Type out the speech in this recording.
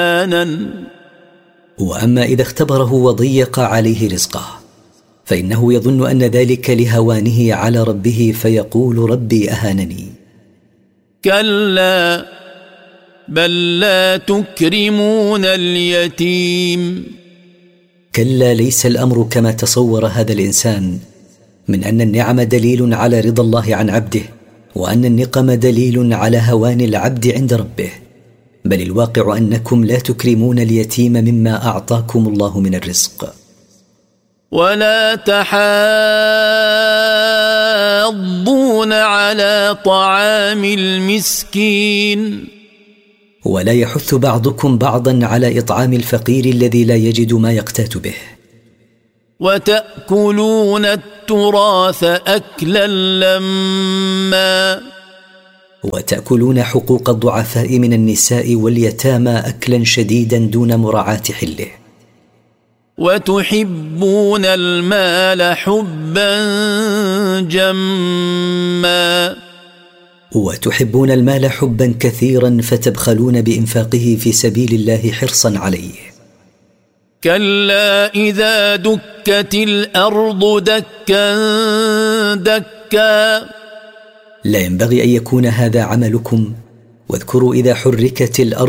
وأما إذا اختبره وضيق عليه رزقه فإنه يظن أن ذلك لهوانه على ربه فيقول ربي أهانني. كلا بل لا تكرمون اليتيم. كلا ليس الأمر كما تصور هذا الإنسان من أن النعم دليل على رضا الله عن عبده وأن النقم دليل على هوان العبد عند ربه، بل الواقع أنكم لا تكرمون اليتيم مما أعطاكم الله من الرزق. ولا تحاضون على طعام المسكين. ولا يحث بعضكم بعضا على إطعام الفقير الذي لا يجد ما يقتات به. وتأكلون التراث أكلا لما. وتأكلون حقوق الضعفاء من النساء واليتامى أكلا شديدا دون مراعاة حله. وتحبون المال حبا جما. وتحبون المال حبا كثيرا فتبخلون بإنفاقه في سبيل الله حرصا عليه. كلا إذا دكت الأرض دكا دكا. لا ينبغي أن يكون هذا عملكم. واذكروا إذا حركت الأرض